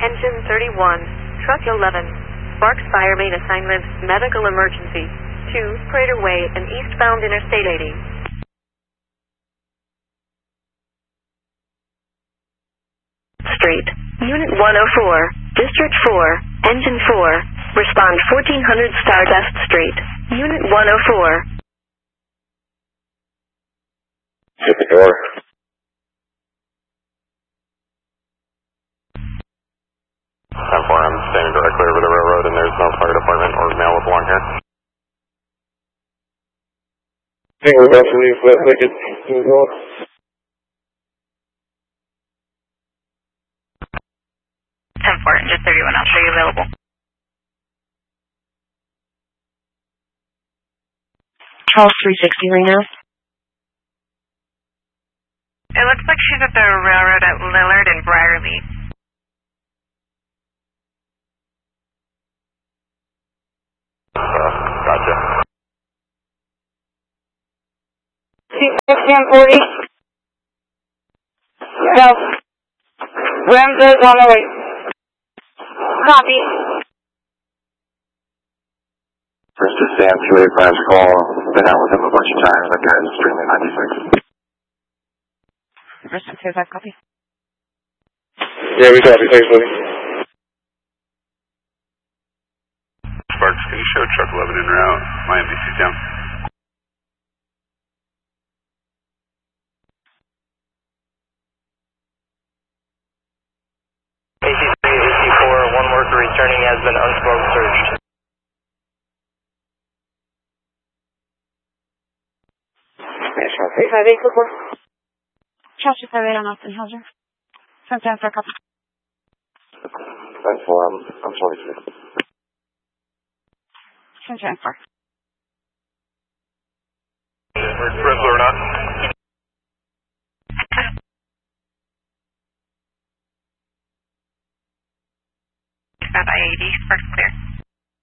Engine 31, Truck 11, Sparks Fire Main Assignment, Medical Emergency, 2, Prater Way and eastbound Interstate 80. Street, Unit 104, District 4, Engine 4, respond 1400 Stardust Street, Unit 104. 54. 10-4, I'm standing directly over the railroad and there's no fire department or mail with belong here. I think we're about to leave, but they could move on. 10-4, Engine 31, I'll show you available. Charles 360 right now. It looks like she's at the railroad at Lillard and Briarly. Gotcha. C-1040. No. Ramsey's on the way. Copy. First is Sam, 285's call. Been out with him a bunch of times. That guy's extremely 96. First 285, copy. Yeah, we copy. Thanks, buddy. Sparks, can you show truck 11 en route? My MDC's down. AC3, AC4, one worker returning has been unsmoked searched. Charles 258 on Austin Hauser. 10-10 for a copy. 10-4, I'm sorry, sir. 10-10 for. Rizzler or not? About I-80, Sparks clear.